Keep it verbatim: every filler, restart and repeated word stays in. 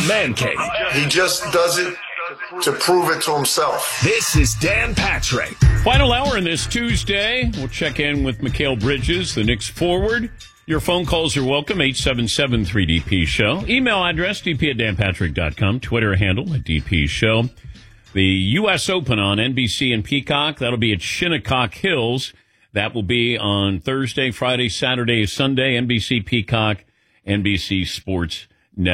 Man Cave. He just does it to prove it to himself. This is Dan Patrick. Final hour on this Tuesday. We'll check in with Mikal Bridges, the Knicks forward. Your phone calls are welcome, eight seven seven three D P show. Email address, d p at dan patrick dot com. Twitter handle at D P show. The U S Open on N B C and Peacock. That'll be at Shinnecock Hills. That will be on Thursday, Friday, Saturday, Sunday. N B C, Peacock, N B C Sports